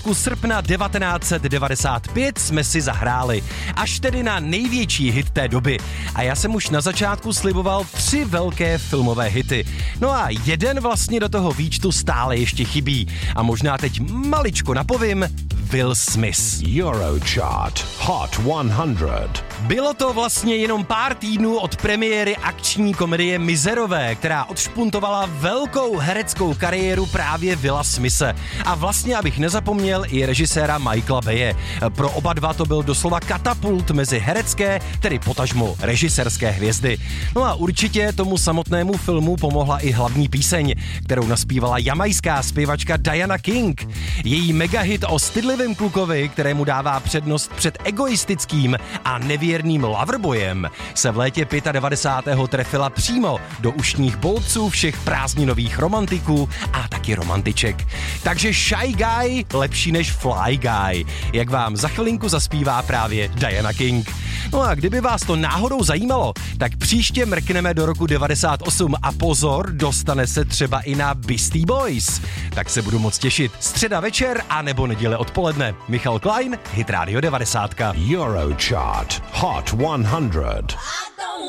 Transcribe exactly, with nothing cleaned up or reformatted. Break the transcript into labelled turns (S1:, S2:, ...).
S1: srpna devatenáct set devadesát pět jsme si zahráli. Až tedy na největší hit té doby. A já jsem už na začátku sliboval tři velké filmové hity. No a jeden vlastně do toho výčtu stále ještě chybí. A možná teď maličko napovím, Will Smith.
S2: Eurochart Hot sto.
S1: Bylo to vlastně jenom pár týdnů od premiéry akční komedie Mizerové, která odšpuntovala velkou hereckou kariéru právě Willa Smithe. A vlastně, abych nezapomněl, i režiséra Michaela Baye. Pro oba dva to byl doslova katapult mezi herecké, tedy potažmo režisérské hvězdy. No a určitě tomu samotnému filmu pomohla i hlavní píseň, kterou naspívala jamajská zpěvačka Diana King. Její megahit o stydlivém klukovi, kterému dává přednost před egoistickým a nevěrným loverboyem, se v létě devadesátého pátého trefila přímo do ušních bolců všech prázdninových romantiků a taky romantiček. Takže Shy Guy lepší než Fly Guy, jak vám za chvilinku zaspívá právě Diana King. No a kdyby vás to náhodou zajímalo, tak příště mrkneme do roku devadesát osm a pozor, dostane se třeba i na Beastie Boys. Tak se budu moc těšit. Středa večer a nebo neděle odpoledne. Michal Klein, Hit Radio devadesát.
S2: Eurochart Hot sto.